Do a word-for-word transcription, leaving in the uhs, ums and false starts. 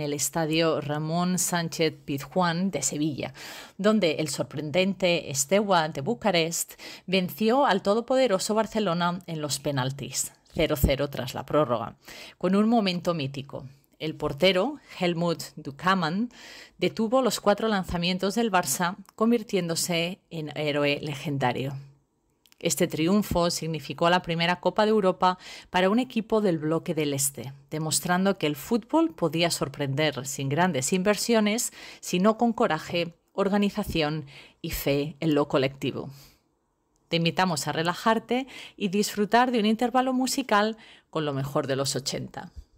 en el estadio Ramón Sánchez Pizjuán de Sevilla, donde el sorprendente Steaua de Bucarest venció al todopoderoso Barcelona en los penaltis, cero cero tras la prórroga, con un momento mítico. El portero, Helmut Duckermann, detuvo los cuatro lanzamientos del Barça, convirtiéndose en héroe legendario. Este triunfo significó la primera Copa de Europa para un equipo del bloque del Este, demostrando que el fútbol podía sorprender sin grandes inversiones, sino con coraje, organización y fe en lo colectivo. Te invitamos a relajarte y disfrutar de un intervalo musical con lo mejor de los ochenta.